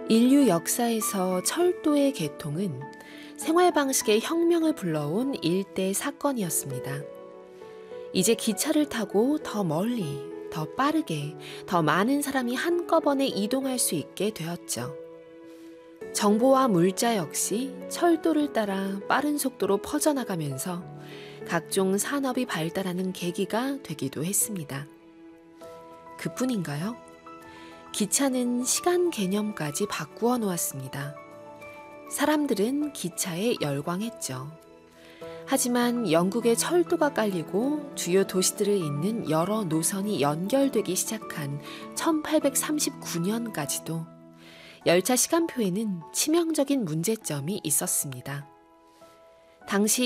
인류 역사에서 철도의 개통은 생활 방식의 혁명을 불러온 일대 사건이었습니다. 이제 기차를 타고 더 멀리, 더 빠르게, 더 많은 사람이 한꺼번에 이동할 수 있게 되었죠. 정보와 물자 역시 철도를 따라 빠른 속도로 퍼져나가면서 각종 산업이 발달하는 계기가 되기도 했습니다. 그뿐인가요? 기차는 시간 개념까지 바꾸어 놓았습니다. 사람들은 기차에 열광했죠. 하지만 영국의 철도가 깔리고 주요 도시들을 잇는 여러 노선이 연결되기 시작한 1839년까지도 열차 시간표에는 치명적인 문제점이 있었습니다. 당시